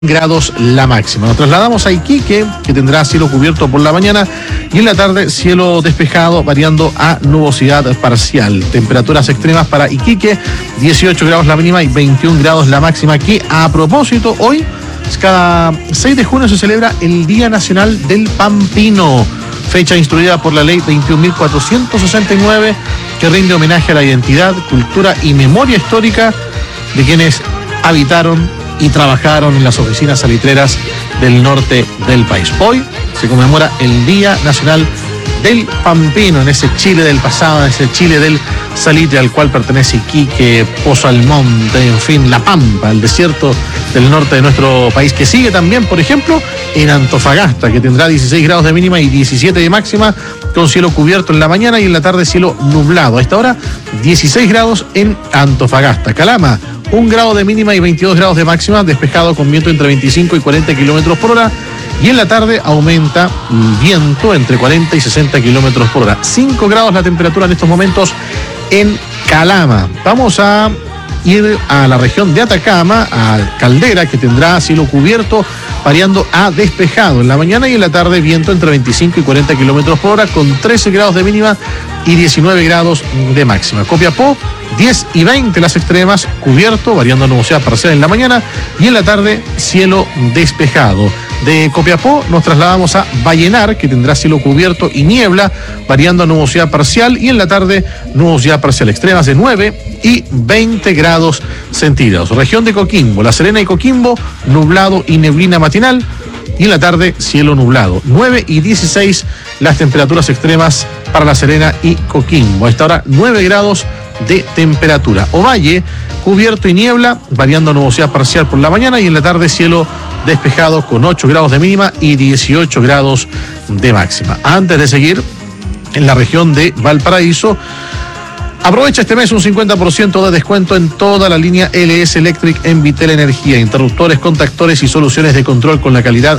grados la máxima. Nos trasladamos a Iquique, que tendrá cielo cubierto por la mañana y en la tarde cielo despejado, variando a nubosidad parcial. Temperaturas extremas para Iquique, 18 grados la mínima y 21 grados la máxima. Que a propósito, hoy, cada 6 de junio se celebra el Día Nacional del Pampino, fecha instruida por la ley 21.469, que rinde homenaje a la identidad, cultura y memoria histórica de quienes habitaron y trabajaron en las oficinas salitreras del norte del país. Hoy se conmemora el Día Nacional del Pampino, en ese Chile del pasado, en ese Chile del salitre al cual pertenece Iquique, Pozo Almonte, en fin, La Pampa, el desierto del norte de nuestro país, que sigue también, por ejemplo, en Antofagasta, que tendrá 16 grados de mínima y 17 de máxima, con cielo cubierto en la mañana y en la tarde cielo nublado. A esta hora, 16 grados en Antofagasta. Calama, 1 grado de mínima y 22 grados de máxima, despejado con viento entre 25 y 40 kilómetros por hora. Y en la tarde aumenta el viento entre 40 y 60 kilómetros por hora. 5 grados la temperatura en estos momentos en Calama. Vamos a ir a la región de Atacama, a Caldera, que tendrá cielo cubierto, variando a despejado en la mañana y en la tarde viento entre 25 y 40 kilómetros por hora, con 13 grados de mínima y 19 grados de máxima. Copiapó, 10 y 20 las extremas, cubierto, variando a nubosidad parcial en la mañana y en la tarde cielo despejado. De Copiapó nos trasladamos a Vallenar, que tendrá cielo cubierto y niebla, variando a nubosidad parcial y en la tarde nubosidad parcial, extremas de 9 y 20 grados centígrados. Región de Coquimbo, La Serena y Coquimbo, nublado y neblina matinal y en la tarde cielo nublado. 9 y 16 las temperaturas extremas para La Serena y Coquimbo. A esta hora 9 grados de temperatura. Ovalle, cubierto y niebla, variando a nubosidad parcial por la mañana y en la tarde cielo despejado con 8 grados de mínima y 18 grados de máxima. Antes de seguir, en la región de Valparaíso, aprovecha este mes un 50% de descuento en toda la línea LS Electric en Vitel Energía. Interruptores, contactores y soluciones de control con la calidad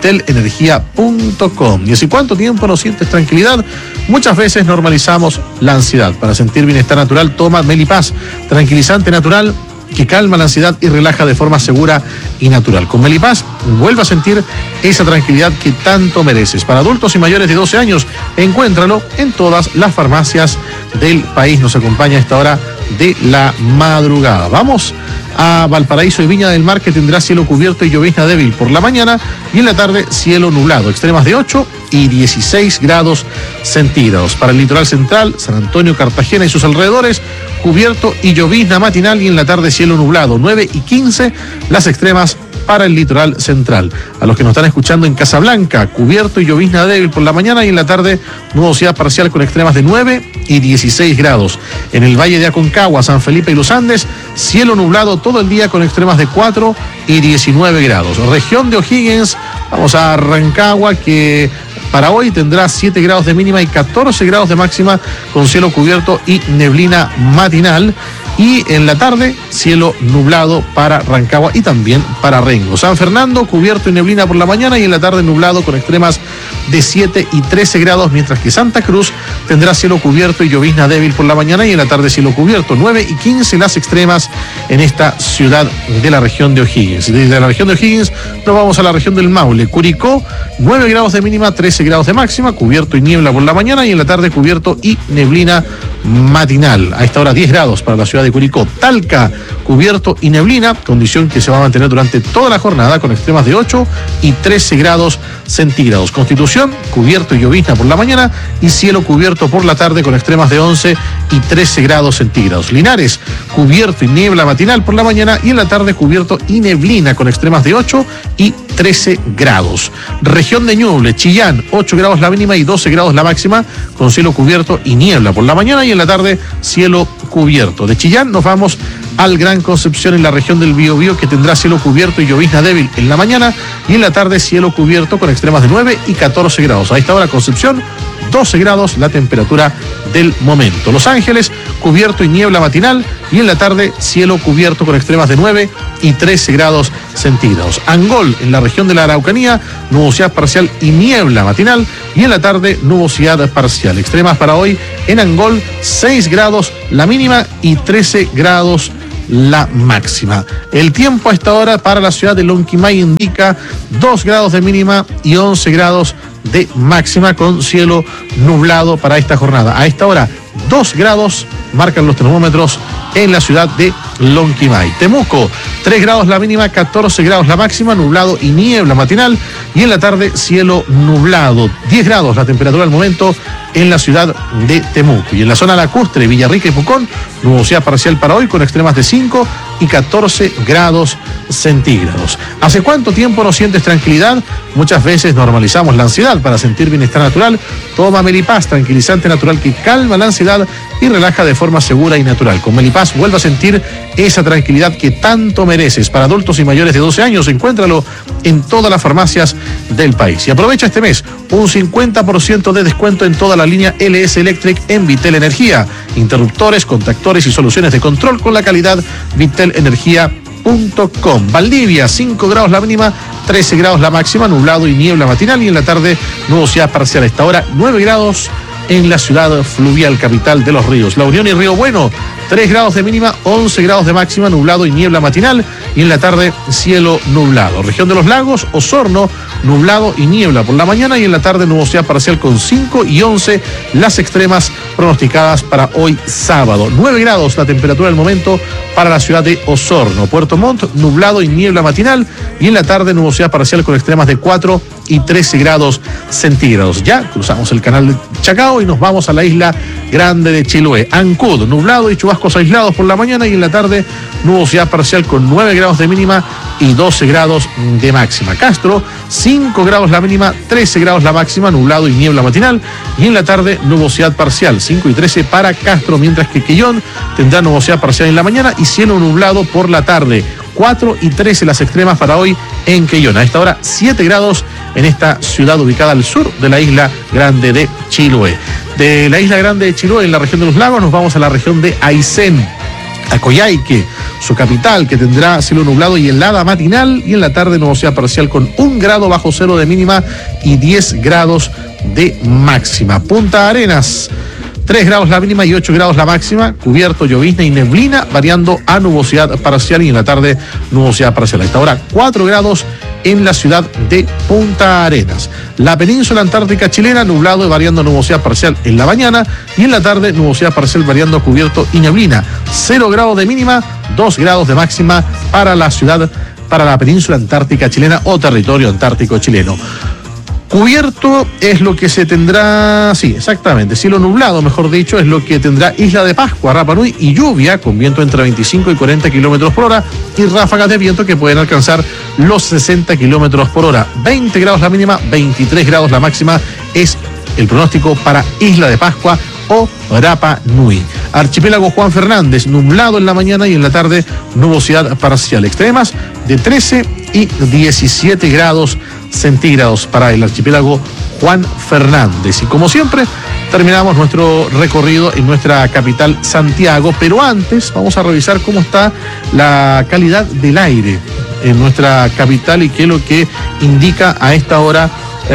vitelenergia.com. ¿Y hace cuánto tiempo no sientes tranquilidad? Muchas veces normalizamos la ansiedad. Para sentir bienestar natural, toma Melipaz, tranquilizante natural que calma la ansiedad y relaja de forma segura y natural. Con Melipaz, vuelve a sentir esa tranquilidad que tanto mereces. Para adultos y mayores de 12 años, encuéntralo en todas las farmacias del país. Nos acompaña a esta hora de la madrugada. Vamos a Valparaíso y Viña del Mar, que tendrá cielo cubierto y llovizna débil por la mañana y en la tarde cielo nublado, extremas de 8 y 16 grados centígrados. Para el litoral central, San Antonio, Cartagena y sus alrededores, cubierto y llovizna matinal y en la tarde cielo nublado, 9 y 15 las extremas para el litoral central. A los que nos están escuchando en Casablanca, cubierto y llovizna débil por la mañana y en la tarde nubosidad parcial con extremas de 9 y 16 grados. En el Valle de Aconcagua, San Felipe y Los Andes, cielo nublado todo el día con extremas de 4 y 19 grados. Región de O'Higgins, vamos a Rancagua, que para hoy tendrá 7 grados de mínima y 14 grados de máxima, con cielo cubierto y neblina matinal. Y en la tarde, cielo nublado para Rancagua y también para Rengo. San Fernando, cubierto y neblina por la mañana y en la tarde nublado con extremas de 7 y 13 grados, mientras que Santa Cruz tendrá cielo cubierto y llovizna débil por la mañana y en la tarde cielo cubierto, 9 y 15 las extremas en esta ciudad de la región de O'Higgins. Desde la región de O'Higgins nos vamos a la región del Maule. Curicó, 9 grados de mínima, 13 grados de máxima, cubierto y niebla por la mañana y en la tarde cubierto y neblina matinal. A esta hora 10 grados para la ciudad de Curicó. Talca, cubierto y neblina, condición que se va a mantener durante toda la jornada con extremas de 8 y 13 grados centígrados. Constitución, cubierto y llovizna por la mañana y cielo cubierto por la tarde con extremas de 11 y 13 grados centígrados. Linares, cubierto y niebla matinal por la mañana y en la tarde cubierto y neblina con extremas de 8 y 13 grados. Región de Ñuble, Chillán, 8 grados la mínima y 12 grados la máxima, con cielo cubierto y niebla por la mañana y en la tarde cielo cubierto. De Chillán nos vamos al Gran Concepción, en la región del Biobío, que tendrá cielo cubierto y llovizna débil en la mañana y en la tarde cielo cubierto con extremas de 9 y 14 grados. A esta hora Concepción, 12 grados la temperatura del momento. Los Ángeles, cubierto y niebla matinal y en la tarde cielo cubierto con extremas de 9 y 13 grados centígrados. Angol, en la región de la Araucanía, nubosidad parcial y niebla matinal y en la tarde nubosidad parcial. Extremas para hoy en Angol, 6 grados la mínima y 13 grados la máxima. El tiempo a esta hora para la ciudad de Lonquimay indica 2 grados de mínima y 11 grados de máxima, con cielo nublado para esta jornada. A esta hora 2 grados marcan los termómetros en la ciudad de Lonquimay. Temuco, 3 grados la mínima, 14 grados la máxima, nublado y niebla matinal, y en la tarde cielo nublado. 10 grados la temperatura al momento en la ciudad de Temuco. Y en la zona lacustre, Villarrica y Pucón, nubosidad parcial para hoy con extremas de 5 y 14 grados centígrados. ¿Hace cuánto tiempo no sientes tranquilidad? Muchas veces normalizamos la ansiedad. Para sentir bienestar natural, toma Melipaz, tranquilizante natural que calma la ansiedad y relaja de forma segura y natural. Con Melipaz vuelve a sentir esa tranquilidad que tanto mereces. Para adultos y mayores de 12 años, encuéntralo en todas las farmacias del país. Y aprovecha este mes un 50% de descuento en toda la línea LS Electric en Vitel Energía. Interruptores, contactores y soluciones de control con la calidad vitelenergia.com. Valdivia, 5 grados la mínima, 13 grados la máxima, nublado y niebla matinal, y en la tarde nubosidad parcial. A esta hora 9 grados en la ciudad fluvial capital de los ríos. La Unión y Río Bueno, 3 grados de mínima, 11 grados de máxima, nublado y niebla matinal, y en la tarde cielo nublado. Región de los Lagos, Osorno, nublado y niebla por la mañana, y en la tarde nubosidad parcial con 5 y 11 las extremas pronosticadas para hoy sábado. 9 grados la temperatura del momento para la ciudad de Osorno. Puerto Montt, nublado y niebla matinal, y en la tarde nubosidad parcial con extremas de 4 y 13 grados centígrados. Ya cruzamos el canal de Chacao y nos vamos a la isla grande de Chiloé. Ancud, nublado y chubascos aislados por la mañana, y en la tarde nubosidad parcial con 9 grados de mínima y 12 grados de máxima. Castro, 5 grados la mínima, 13 grados la máxima, nublado y niebla matinal, y en la tarde nubosidad parcial, 5 y 13 para Castro, mientras que Quellón tendrá nubosidad parcial en la mañana y cielo nublado por la tarde. 4 y 13 las extremas para hoy en Quellón. A esta hora 7 grados en esta ciudad ubicada al sur de la isla grande de Chiloé. De la isla grande de Chiloé, en la región de los lagos, nos vamos a la región de Aysén, a Coyhaique, su capital, que tendrá cielo nublado y helada matinal, y en la tarde nubosidad parcial con 1 grado bajo cero de mínima y 10 grados de máxima. Punta Arenas, 3 grados la mínima y 8 grados la máxima, cubierto, llovizna y neblina, variando a nubosidad parcial, y en la tarde nubosidad parcial. A esta hora 4 grados en la ciudad de Punta Arenas. La península antártica chilena, nublado y variando nubosidad parcial en la mañana, y en la tarde nubosidad parcial variando cubierto y neblina. 0 grados de mínima, 2 grados de máxima para la ciudad, para la península antártica chilena o territorio antártico chileno. Cubierto es lo que se tendrá, sí, exactamente, cielo nublado, mejor dicho, es lo que tendrá Isla de Pascua, Rapa Nui, y lluvia con viento entre 25 y 40 kilómetros por hora y ráfagas de viento que pueden alcanzar los 60 kilómetros por hora. 20 grados la mínima, 23 grados la máxima es el pronóstico para Isla de Pascua o Rapa Nui. Archipiélago Juan Fernández, nublado en la mañana y en la tarde nubosidad parcial. Extremas de 13 y 17 grados centígrados para el archipiélago Juan Fernández. Y como siempre, terminamos nuestro recorrido en nuestra capital, Santiago, pero antes vamos a revisar cómo está la calidad del aire en nuestra capital y qué es lo que indica a esta hora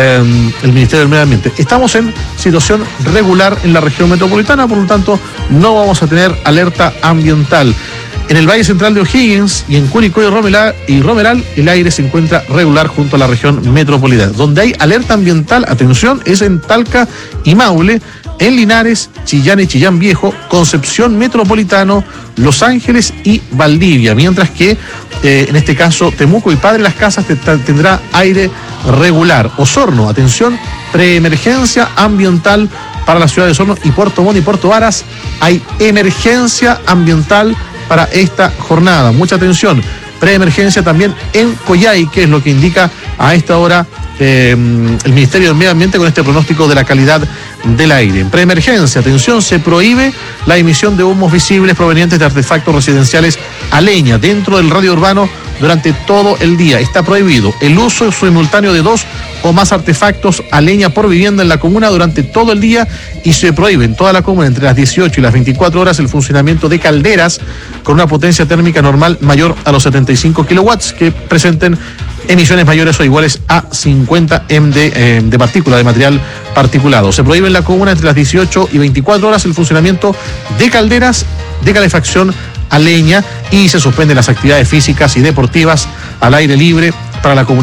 el Ministerio del Medio Ambiente. Estamos en situación regular en la región metropolitana, por lo tanto no vamos a tener alerta ambiental. En el Valle Central de O'Higgins y en Curicó y Romeral, el aire se encuentra regular junto a la región metropolitana. Donde hay alerta ambiental, atención, es en Talca y Maule, en Linares, Chillán y Chillán Viejo, Concepción Metropolitano, Los Ángeles y Valdivia. Mientras que, en este caso, Temuco y Padre Las Casas tendrá aire regular. Osorno, atención, preemergencia ambiental para la ciudad de Osorno, y Puerto Montt y Puerto Varas, hay emergencia ambiental para esta jornada. Mucha atención. Preemergencia también en Coyhaique, que es lo que indica a esta hora el Ministerio del Medio Ambiente con este pronóstico de la calidad del aire. En preemergencia, atención, se prohíbe la emisión de humos visibles provenientes de artefactos residenciales a leña dentro del radio urbano durante todo el día. Está prohibido el uso simultáneo de 2 o más artefactos a leña por vivienda en la comuna durante todo el día, y se prohíbe en toda la comuna entre las 18 y las 24 horas el funcionamiento de calderas con una potencia térmica normal mayor a los 75 kilowatts que presenten emisiones mayores o iguales a 50 de partícula, de material particulado. Se prohíbe en la comuna entre las 18 y 24 horas el funcionamiento de calderas de calefacción a leña y se suspenden las actividades físicas y deportivas al aire libre para la comunidad